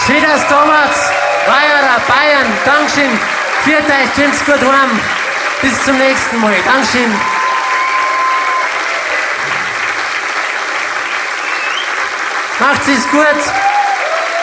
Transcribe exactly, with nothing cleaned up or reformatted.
Schieders Thomas, Weiherer, Bayern, Dankeschön. Viert euch, kommt's gut heim. Bis zum nächsten Mal. Dankeschön. Macht's es gut.